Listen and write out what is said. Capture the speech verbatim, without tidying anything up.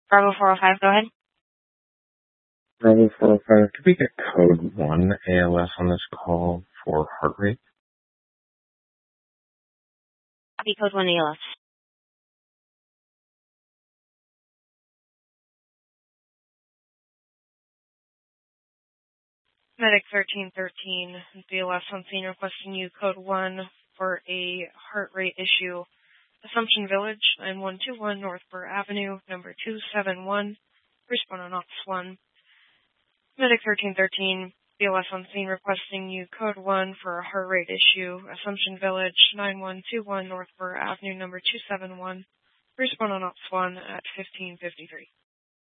Bravo four oh five, go ahead. Bravo four oh five, could we get code one A L S on this call for heart rate? Copy code one A L S. Medic thirteen thirteen, B L S on scene requesting you code one for a heart rate issue. Assumption Village, nine one two one North Burr Avenue, number two seven one. Respond on Ops one. Medic thirteen thirteen, B L S on scene requesting you code one for a heart rate issue. Assumption Village, nine one two one North Burr Avenue, number two seven one. Respond on Ops one at fifteen fifty-three.